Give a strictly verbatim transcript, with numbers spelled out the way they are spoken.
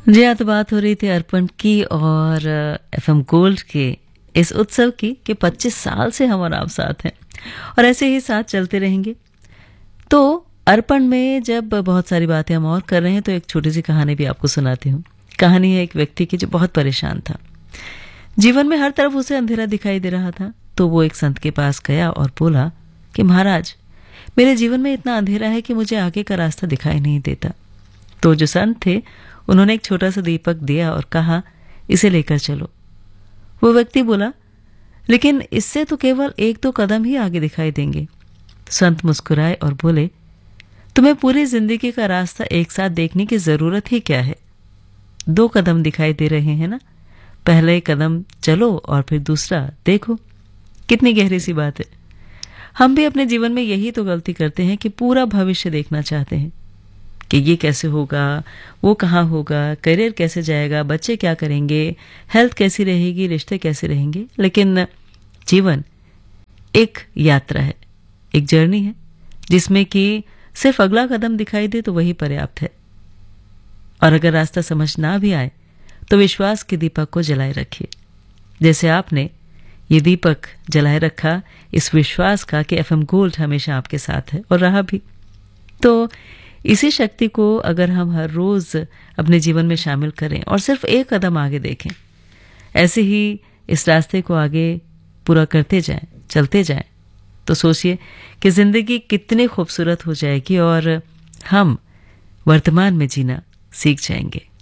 जी हाँ, तो बात हो रही थी अर्पण की और एफएम गोल्ड के इस उत्सव की कि पच्चीस साल से हम और आप साथ हैं और ऐसे ही साथ चलते रहेंगे। तो अर्पण में जब बहुत सारी बातें हम और कर रहे हैं तो एक छोटी सी कहानी भी आपको सुनाती हूँ। कहानी है एक व्यक्ति की जो बहुत परेशान था। जीवन में हर तरफ उसे अंधेरा दिखाई दे रहा था। तो वो एक संत के पास गया और बोला कि महाराज, मेरे जीवन में इतना अंधेरा है कि मुझे आगे का रास्ता दिखाई नहीं देता। तो जो संत थे उन्होंने एक छोटा सा दीपक दिया और कहा, इसे लेकर चलो। वो व्यक्ति बोला, लेकिन इससे तो केवल एक दो कदम ही आगे दिखाई देंगे। संत मुस्कुराए और बोले, तुम्हें पूरी जिंदगी का रास्ता एक साथ देखने की जरूरत ही क्या है? दो कदम दिखाई दे रहे हैं ना, पहले कदम चलो और फिर दूसरा देखो। कितनी गहरी सी बात है। हम भी अपने जीवन में यही तो गलती करते हैं कि पूरा भविष्य देखना चाहते हैं कि ये कैसे होगा, वो कहाँ होगा, करियर कैसे जाएगा, बच्चे क्या करेंगे, हेल्थ कैसी रहेगी, रिश्ते कैसे रहेंगे। लेकिन जीवन एक यात्रा है, एक जर्नी है जिसमें कि सिर्फ अगला कदम दिखाई दे तो वही पर्याप्त है। और अगर रास्ता समझ ना भी आए तो विश्वास के दीपक को जलाए रखिए, जैसे आपने ये दीपक जलाए रखा, इस विश्वास का कि एफएम गोल्ड हमेशा आपके साथ है और रहा भी। तो इसी शक्ति को अगर हम हर रोज अपने जीवन में शामिल करें और सिर्फ एक कदम आगे देखें, ऐसे ही इस रास्ते को आगे पूरा करते जाएं, चलते जाएं, तो सोचिए कि जिंदगी कितनी खूबसूरत हो जाएगी और हम वर्तमान में जीना सीख जाएंगे।